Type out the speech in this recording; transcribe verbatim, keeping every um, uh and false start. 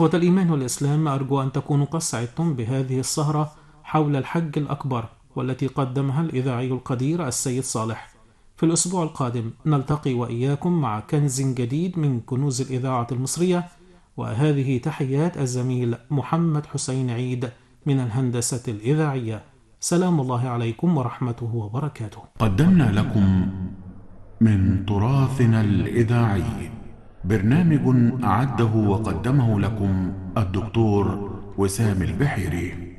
إخوة الإيمان والإسلام، أرجو أن تكونوا قد سعدتم بهذه السهرة حول الحج الأكبر، والتي قدمها الإذاعي القدير السيد صالح. في الأسبوع القادم نلتقي وإياكم مع كنز جديد من كنوز الإذاعة المصرية، وهذه تحيات الزميل محمد حسين عيد من الهندسة الإذاعية. سلام الله عليكم ورحمته وبركاته. قدمنا لكم من تراثنا الإذاعي برنامج أعده وقدمه لكم الدكتور وسام البحيري.